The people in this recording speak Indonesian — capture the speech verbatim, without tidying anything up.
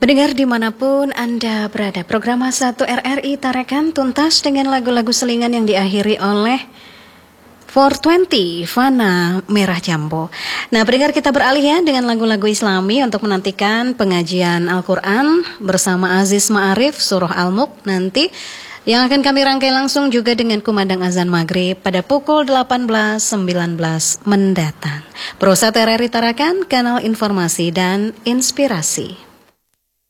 Pendengar dimanapun Anda berada, program satu R R I Tarakan tuntas dengan lagu-lagu selingan yang diakhiri oleh empat dua puluh Fana Merah Jambo. Nah, pendengar, kita beralih ya dengan lagu-lagu Islami untuk menantikan pengajian Al-Quran bersama Aziz Ma'arif Surah Al-Mulk nanti, yang akan kami rangkai langsung juga dengan kumandang azan maghrib pada pukul delapan belas sembilan belas mendatang. Prosat R R I Tarakan, kanal informasi dan inspirasi.